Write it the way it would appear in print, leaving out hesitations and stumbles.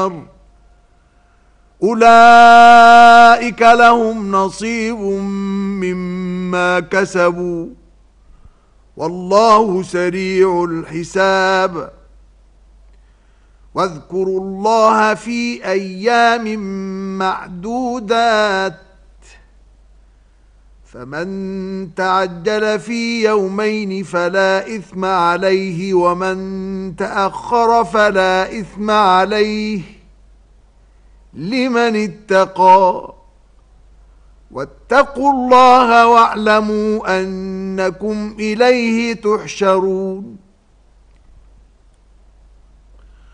النار أولئك لهم نصيب مما كسبوا والله سريع الحساب واذكروا الله في أيام معدودات فمن تعجل في يومين فلا إثم عليه ومن تأخر فلا إثم عليه لمن اتقى واتقوا الله واعلموا أنكم إليه تحشرون